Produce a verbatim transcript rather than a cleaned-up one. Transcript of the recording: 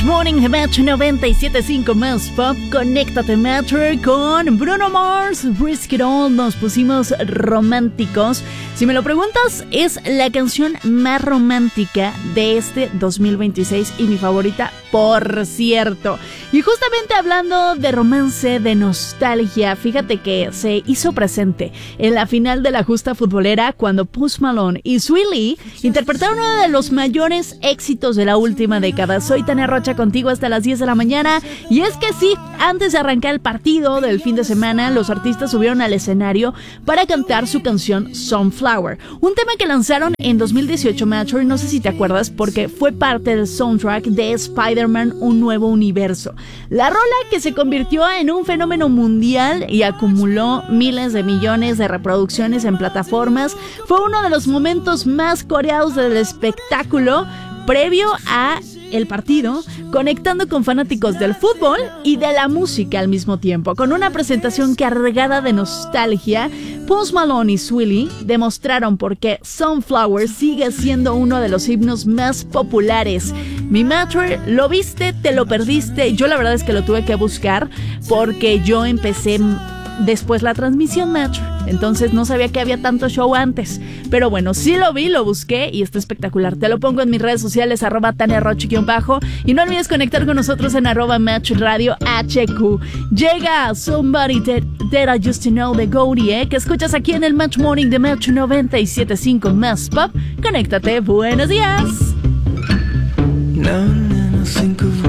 Morning de Metro noventa y siete punto cinco más Pop. Conéctate Metro con Bruno Mars. Risk It All. Nos pusimos románticos. Si me lo preguntas, es la canción más romántica de este dos mil veintiséis y mi favorita, por cierto. Y justamente hablando de romance, de nostalgia, fíjate que se hizo presente en la final de la justa futbolera cuando Post Malone y Swae Lee interpretaron uno de los mayores éxitos de la última década. Soy Tania Rocha contigo hasta las diez de la mañana. Y es que sí, antes de arrancar el partido del fin de semana, los artistas subieron al escenario para cantar su canción Sunflower, un tema que lanzaron en dos mil dieciocho, Metro, y no sé si te acuerdas porque fue parte del soundtrack de Spider-Man Un Nuevo Universo. La rola, que se convirtió en un fenómeno mundial y acumuló miles de millones de reproducciones en plataformas, fue uno de los momentos más coreados del espectáculo previo a el partido, conectando con fanáticos del fútbol y de la música al mismo tiempo. Con una presentación cargada de nostalgia, Post Malone y Swae Lee demostraron por qué Sunflower sigue siendo uno de los himnos más populares. Mi Metro, ¿lo viste? ¿Te lo perdiste? Yo la verdad es que lo tuve que buscar porque yo empecé después la transmisión, Metro, entonces no sabía que había tanto show antes, pero bueno, sí lo vi, lo busqué y está espectacular. Te lo pongo en mis redes sociales, arroba Tania Rocha-bajo, y no olvides conectar con nosotros en arroba Metro Radio H Q. Llega Somebody That, that I Used to Know de Goldie, ¿eh? Que escuchas aquí en el Match Morning de Metro noventa y siete punto cinco más Pop. Conéctate, buenos días. Now and then I think of